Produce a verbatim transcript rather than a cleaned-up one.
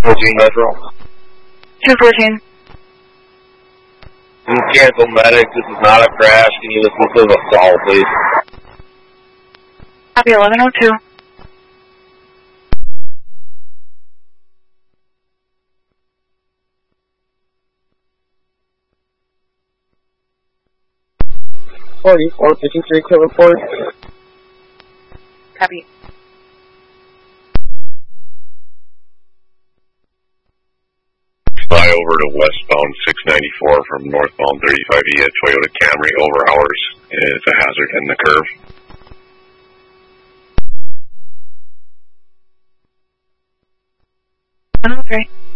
fourteen Metro. two fourteen. Mechanical medic, this is not a crash. Can you listen to the call, please? Copy eleven oh two. forty-four fifty-three, clear report. Copy. Fly over to westbound six ninety-four from northbound thirty-five E at Toyota Camry over hours. It's a hazard in the curve. one oh three.